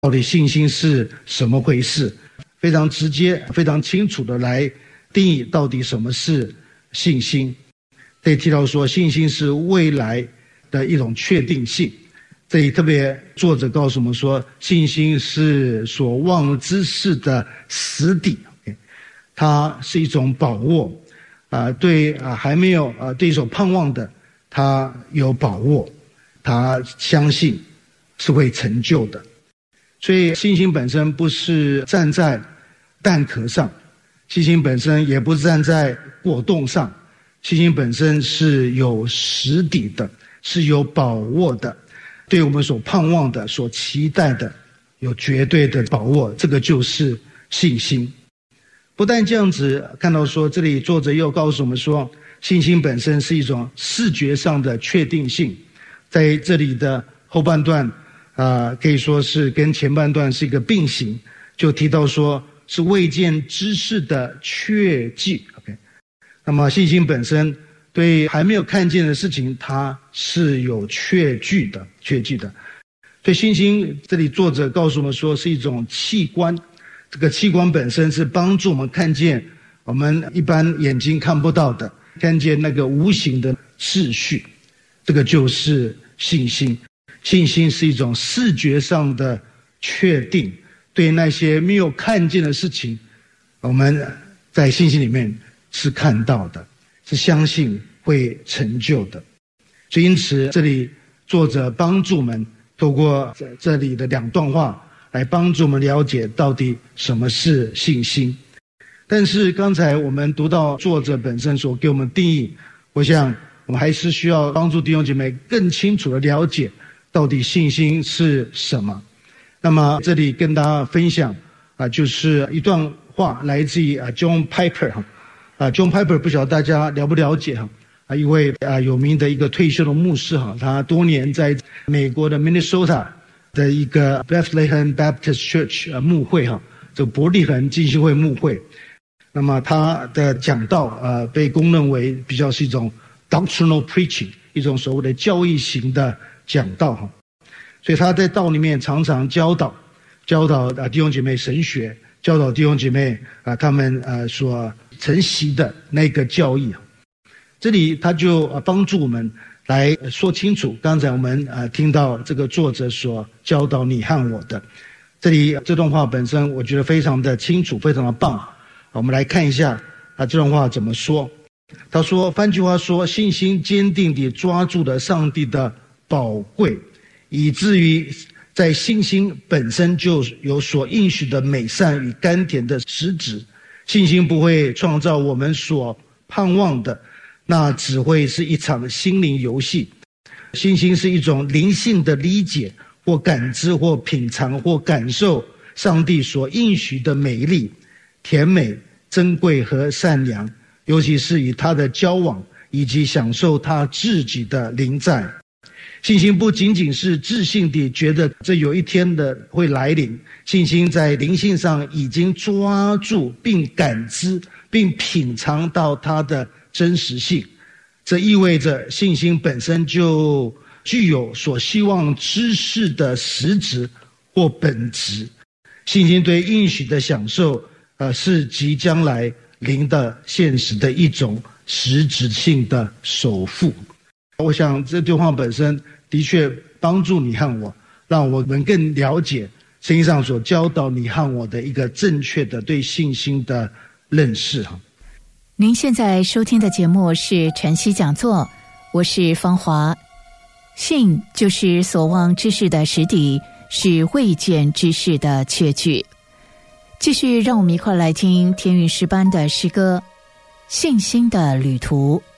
到底信心是什么回事，非常直接非常清楚的来定义到底什么是信心。这里提到说信心是未来的一种确定性，这里特别作者告诉我们说信心是所望之事的实底，它是一种把握，对还没有对所盼望的他有把握，他相信是会成就的。所以信心本身不是站在蛋壳上，信心本身也不是站在果冻上，信心本身是有实底的，是有把握的，对我们所盼望的所期待的有绝对的把握，这个就是信心。不但这样子，看到说这里作者又告诉我们说信心本身是一种视觉上的确定性。在这里的后半段可以说是跟前半段是一个并行，就提到说是未见之事的确据。那么信心本身对还没有看见的事情它是有确据的。所以信心这里作者告诉我们说是一种器官，这个器官本身是帮助我们看见我们一般眼睛看不到的，看见那个无形的秩序，这个就是信心。信心是一种视觉上的确定，对那些没有看见的事情，我们在信心里面是看到的，是相信会成就的。所以因此这里作者帮助我们透过这里的两段话来帮助我们了解到底什么是信心。但是刚才我们读到作者本身所给我们定义，我想我们还是需要帮助弟兄姐妹更清楚的了解到底信心是什么。那么这里跟大家分享就是一段话来自于John Piper。John Piper 不晓得大家了不了解一位有名的一个退休的牧师他多年在美国的 Minnesota 的一个 Bethlehem Baptist Church 牧会这个伯利恒浸信会牧会。那么他的讲道被公认为比较是一种 doctrinal preaching， 一种所谓的教义型的讲道所以他在道里面常常教导弟兄姐妹神学，教导弟兄姐妹他们所承袭的那个教义。这里他就帮助我们来说清楚刚才我们听到这个作者所教导你和我的。这里这段话本身我觉得非常的清楚，非常的棒。我们来看一下这段话怎么说。他说，换句话说，信心坚定地抓住了上帝的宝贵，以至于在信心本身就有所应许的美善与甘甜的实质。信心不会创造我们所盼望的，那只会是一场心灵游戏。信心是一种灵性的理解或感知或品尝或感受上帝所应许的美丽、甜美、珍贵和善良，尤其是与他的交往以及享受他自己的临在。信心不仅仅是自信地觉得这有一天的会来临，信心在灵性上已经抓住并感知并品尝到它的真实性。这意味着信心本身就具有所希望之事的实质或本质。信心对应许的享受是即将来临的现实的一种实质性的守护。我想这句话本身的确帮助你和我，让我们更了解圣经上所教导你和我的一个正确的对信心的认识。 您现在收听的节目是晨曦讲座，我是芳华。信就是所望之事的实底，是未见之事的确据。继续让我们一块来听天韵诗班的诗歌《信心的旅途》。